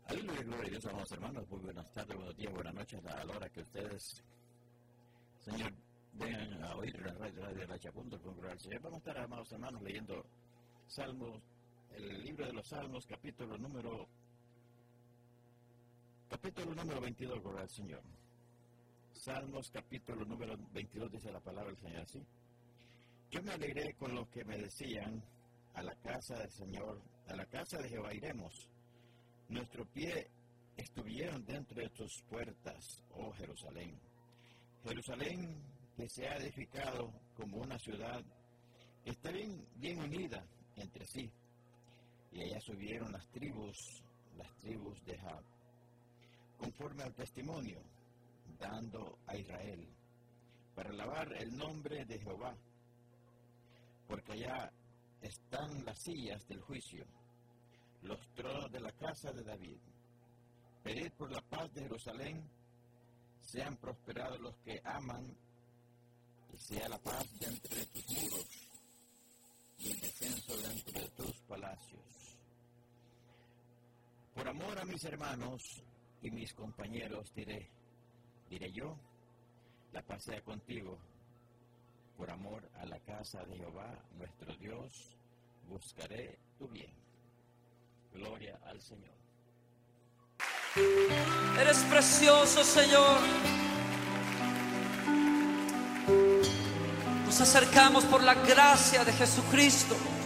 Aleluya, gloria a Dios, amados hermanos. Muy buenas tardes, buenos días, buenas noches, a la hora que ustedes, Señor, vengan a oír la radio de la Chapunto, con gloria al Señor. Vamos a estar, amados hermanos, leyendo Salmos, el libro de los Salmos, capítulo número 22, gloria al Señor. Salmos, capítulo número 22, dice la palabra del Señor así. Yo me alegré con los que me decían, a la casa del Señor, a la casa de Jehová iremos. Nuestro pie estuvieron dentro de tus puertas, oh Jerusalén. Jerusalén que se ha edificado como una ciudad que está bien unida entre sí. Y allá subieron las tribus de Jab, conforme al testimonio, dando a Israel, para alabar el nombre de Jehová, porque allá están las sillas del juicio, los tronos de la casa de David. Pedid por la paz de Jerusalén, sean prosperados los que aman, y sea la paz dentro de tus muros, y el descenso dentro de tus palacios. Por amor a mis hermanos y mis compañeros diré yo, la paz sea contigo. Por amor a la casa de Jehová, nuestro Dios, buscaré tu bien. Gloria al Señor. Eres precioso, Señor. Nos acercamos por la gracia de Jesucristo.